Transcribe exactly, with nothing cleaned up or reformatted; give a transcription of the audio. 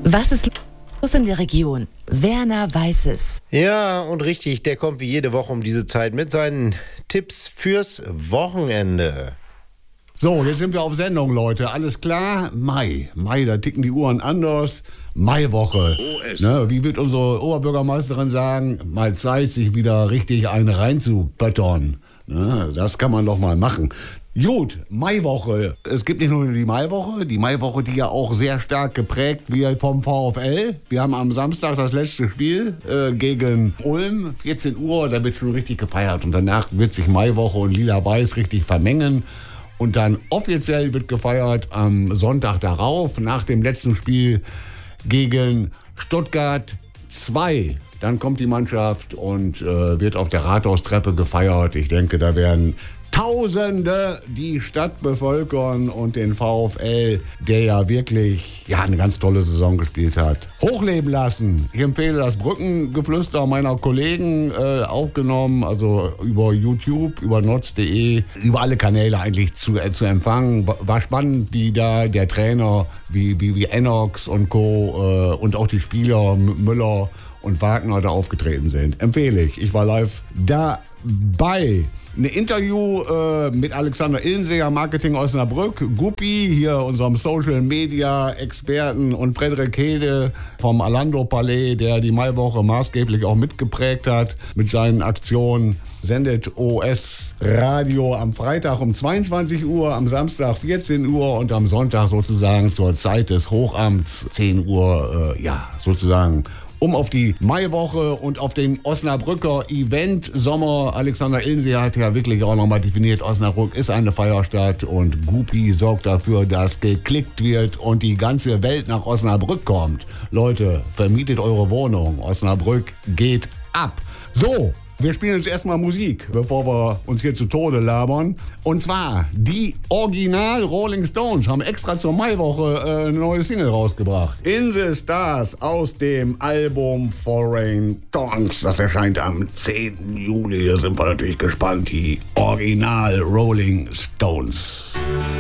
Was ist los in der Region? Werner weiß es. Ja, und richtig, der kommt wie jede Woche um diese Zeit mit seinen Tipps fürs Wochenende. So, jetzt sind wir auf Sendung, Leute. Alles klar? Mai. Mai, da ticken die Uhren anders. Maiwoche. Ne, wie wird unsere Oberbürgermeisterin sagen? Mal Zeit, sich wieder richtig einen reinzuböttern. Ne, das kann man doch mal machen. Gut, Maiwoche. Es gibt nicht nur die Maiwoche, die Maiwoche, die ja auch sehr stark geprägt wird vom VfL. Wir haben am Samstag das letzte Spiel äh, gegen Ulm, vierzehn Uhr, da wird schon richtig gefeiert. Und danach wird sich Maiwoche und Lila-Weiß richtig vermengen. Und dann offiziell wird gefeiert am Sonntag darauf, nach dem letzten Spiel gegen Stuttgart zwei. Dann kommt die Mannschaft und äh, wird auf der Rathaustreppe gefeiert. Ich denke, da werden Tausende die Stadt bevölkern und den VfL, der ja wirklich ja, eine ganz tolle Saison gespielt hat, hochleben lassen. Ich empfehle das Brückengeflüster meiner Kollegen äh, aufgenommen, also über YouTube, über notz punkt de, über alle Kanäle eigentlich zu, äh, zu empfangen. War spannend, wie da der Trainer, wie, wie, wie Enox und Co. Äh, und auch die Spieler M- Müller und Wagner da aufgetreten sind. Empfehle ich. Ich war live dabei. Ein Interview äh, mit Alexander Illenseher, Marketing Osnabrück, Guppi, hier unserem Social-Media-Experten, und Frederik Hede vom Alando Palais, der die Maiwoche maßgeblich auch mitgeprägt hat mit seinen Aktionen. Sendet O S Radio am Freitag um zweiundzwanzig Uhr, am Samstag vierzehn Uhr und am Sonntag sozusagen zur Zeit des Hochamts zehn Uhr, äh, ja, sozusagen um auf die Maiwoche und auf den Osnabrücker Event Sommer. Alexander Illenseher hat ja wirklich auch nochmal definiert, Osnabrück ist eine Feierstadt und Guppi sorgt dafür, dass geklickt wird und die ganze Welt nach Osnabrück kommt. Leute, vermietet eure Wohnung. Osnabrück geht ab. So. Wir spielen jetzt erstmal Musik, bevor wir uns hier zu Tode labern. Und zwar, die Original Rolling Stones haben extra zur Maiwoche äh, eine neue Single rausgebracht. In the Stars aus dem Album Foreign Tongues. Das erscheint am zehnten Juli. Da sind wir natürlich gespannt. Die Original Rolling Stones.